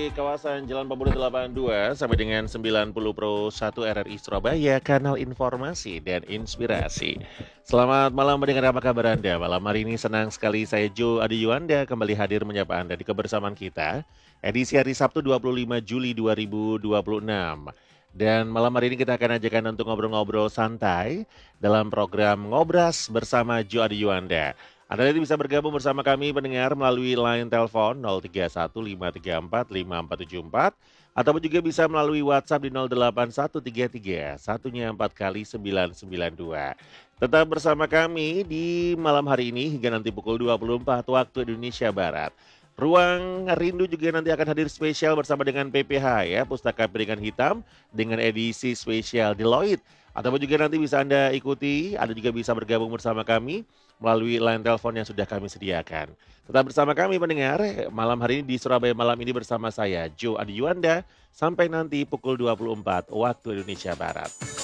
dari kawasan Jalan Pemuda 82 sampai dengan 90 Pro 1 RRI Surabaya, kanal informasi dan inspirasi. Selamat malam mendengar, apa kabar Anda? Malam hari ini senang sekali saya Jo Adi Yuanda kembali hadir menyapa Anda di kebersamaan kita, edisi hari Sabtu 25 Juli 2026. Dan malam hari ini kita akan ajakan untuk ngobrol-ngobrol santai dalam program Ngobras bersama Jo Adi Yuanda. Anda nanti bisa bergabung bersama kami pendengar melalui line telepon 0315345474 ataupun juga bisa melalui WhatsApp di 08133 satunya 4 kali 992. Tetap bersama kami di malam hari ini hingga nanti pukul 24 waktu Indonesia Barat. Ruang Rindu juga nanti akan hadir spesial bersama dengan PPH ya, Pustaka Piringan Hitam dengan edisi spesial Deloitte. Ataupun juga nanti bisa Anda ikuti, Anda juga bisa bergabung bersama kami melalui line telepon yang sudah kami sediakan. Tetap bersama kami pendengar, malam hari ini di Surabaya Malam ini bersama saya, Jo Adi Yuanda, sampai nanti pukul 24 waktu Indonesia Barat.